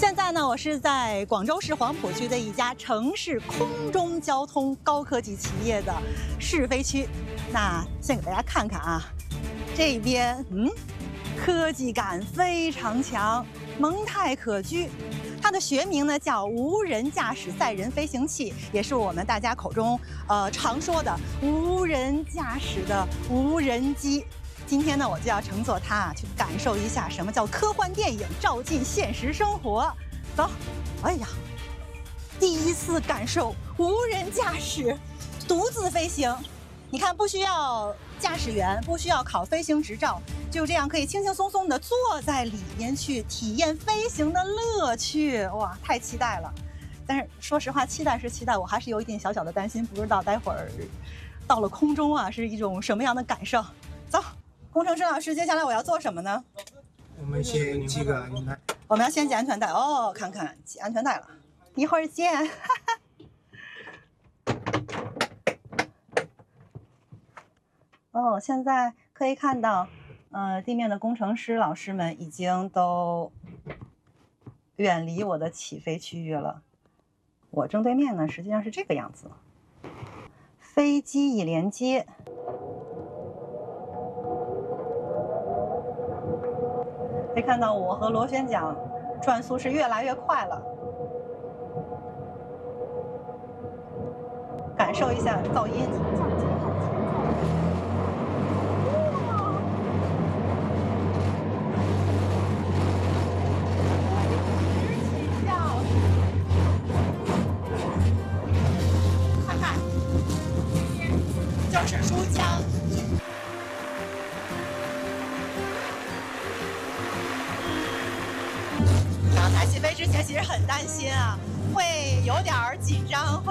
现在呢，我是在广州市黄埔区的一家城市空中交通高科技企业的试飞区。那先给大家看看啊，这边科技感非常强，蒙太可居。它的学名呢叫无人驾驶载人飞行器，也是我们大家口中常说的无人驾驶的无人机。今天呢，我就要乘坐它去感受一下什么叫科幻电影照进现实生活。走，哎呀，第一次感受无人驾驶，独自飞行。你看，不需要驾驶员，不需要考飞行执照，就这样可以轻轻松松地坐在里面去体验飞行的乐趣。哇，太期待了！但是说实话，期待是期待，我还是有一点小小的担心，不知道待会儿到了空中啊是一种什么样的感受。走。工程师老师，接下来我要做什么呢？ 我们先系个安全带。 我们要先系安全带哦，看看系安全带了，一会儿见。哦，现在可以看到，地面的工程师老师们已经都远离我的起飞区域了。我正对面呢，实际上是这个样子，飞机已连接。可以看到我和螺旋桨转速是越来越快了，感受一下噪音。看看，就是书香。刚才起飞之前其实很担心啊，会有点紧张，会